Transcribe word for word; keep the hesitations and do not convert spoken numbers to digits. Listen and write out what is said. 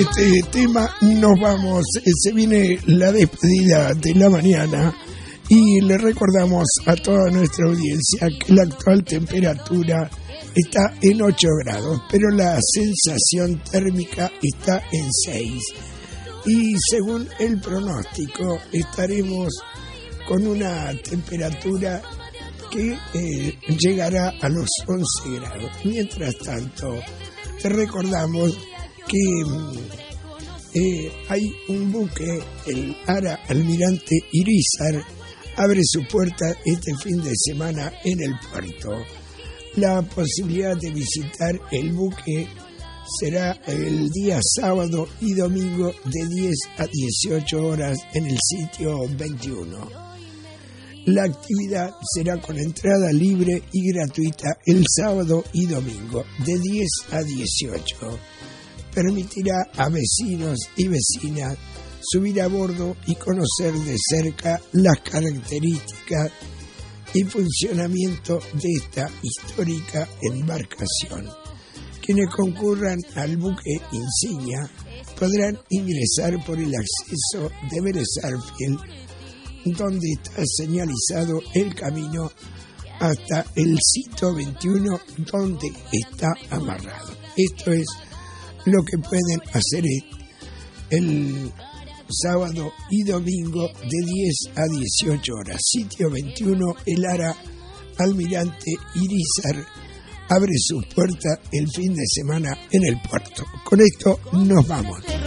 Este tema nos vamos, se viene la despedida de la mañana y le recordamos a toda nuestra audiencia que la actual temperatura está en ocho grados, pero la sensación térmica está en seis y según el pronóstico estaremos con una temperatura que eh, llegará a los once grados. Mientras tanto, te recordamos que eh, hay un buque, el Ara Almirante Irizar, abre su puerta este fin de semana en el puerto. La posibilidad de visitar el buque será el día sábado y domingo de diez a dieciocho horas en el sitio veintiuno. La actividad será con entrada libre y gratuita el sábado y domingo de diez a dieciocho. Permitirá a vecinos y vecinas subir a bordo y conocer de cerca las características y funcionamiento de esta histórica embarcación. Quienes concurran al buque insignia podrán ingresar por el acceso de Vélez Sarsfield, donde está señalizado el camino hasta el sitio veintiuno, donde está amarrado. Esto es lo que pueden hacer el sábado y domingo de diez a dieciocho horas. Sitio veintiuno, el Ara Almirante Irizar abre sus puertas el fin de semana en el puerto. Con esto nos vamos.